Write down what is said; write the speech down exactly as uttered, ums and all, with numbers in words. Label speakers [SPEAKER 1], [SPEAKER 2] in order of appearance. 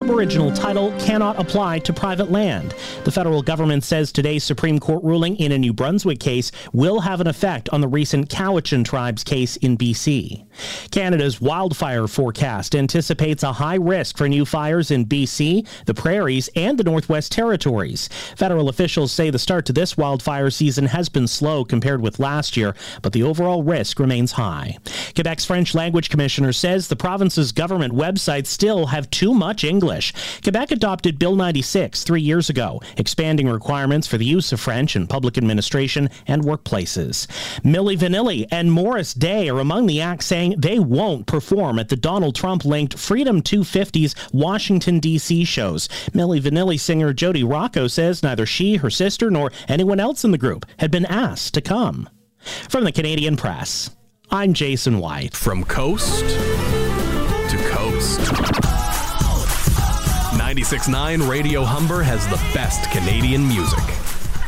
[SPEAKER 1] Aboriginal title cannot apply to private land. The federal government says today's Supreme Court ruling in a New Brunswick case will have an effect on the recent Cowichan Tribes case in B C. Canada's wildfire forecast anticipates a high risk for new fires in B C, the Prairies, and the Northwest Territories. Federal officials say the start to this wildfire season has been slow compared with last year, but the overall risk remains high. Quebec's French language commissioner says the province's government websites still have too much English. Quebec adopted Bill ninety-six three years ago, expanding requirements for the use of French in public administration and workplaces. Milli Vanilli and Morris Day are among the acts saying they won't perform at the Donald Trump-linked Freedom two fifty's Washington, D C shows. Milli Vanilli singer Jody Rocco says neither she, her sister, nor anyone else in the group had been asked to come. From the Canadian Press, I'm Jason White.
[SPEAKER 2] From coast to coast. ninety-six point nine Radio Humber has the best Canadian music.